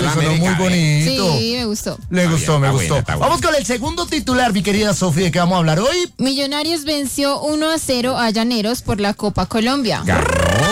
sonó muy bonito. Sí, me gustó. Me gustó. Buena. Vamos con el segundo titular, mi querida Sofía, ¿de qué vamos a hablar hoy? Millonarios venció 1-0 a Llaneros por la Copa Colombia. Ganó.